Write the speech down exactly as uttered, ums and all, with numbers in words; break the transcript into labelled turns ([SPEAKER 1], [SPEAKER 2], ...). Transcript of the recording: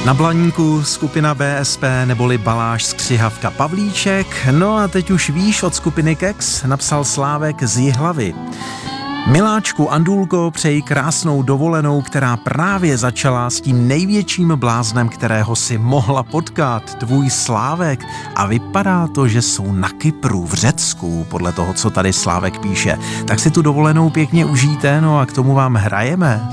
[SPEAKER 1] Na Blaníku skupina B S P neboli Baláš Skřihavka Pavlíček. No a teď už víš od skupiny Kex, napsal Slávek z Jihlavy. Miláčku Andulko, přeji krásnou dovolenou, která právě začala s tím největším bláznem, kterého si mohla potkat, tvůj Slávek. A vypadá to, že jsou na Kypru v Řecku, podle toho, co tady Slávek píše. Tak si tu dovolenou pěkně užijte, no a k tomu vám hrajeme.